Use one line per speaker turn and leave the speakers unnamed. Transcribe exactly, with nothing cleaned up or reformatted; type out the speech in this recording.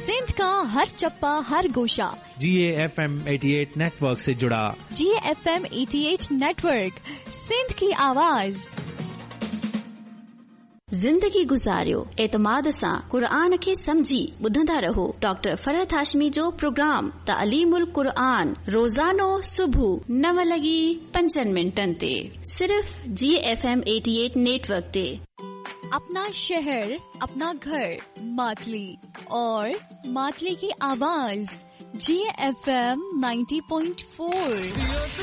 सिंध का हर चप्पा हर गोशा
जी A F M अठासी नेटवर्क से जुड़ा।
जी ए एफ एम अठासी नेटवर्क, सिंध की आवाज।
ज़िंदगी गुज़ारियो एतमाद सां क़ुरान खे समझी ॿुधंदा रहो। डॉक्टर फरहत हाशमी जो प्रोग्राम तालीमुल क़ुरान रोज़ानो सुबह नव लगी पंजनि मिनटनि ते सिर्फ जी एफ एम अठासी नेटवर्क ते।
अपना शहर, अपना घर, मातली और मातली की आवाज जी एफ एम नब्बे पॉइंट चार।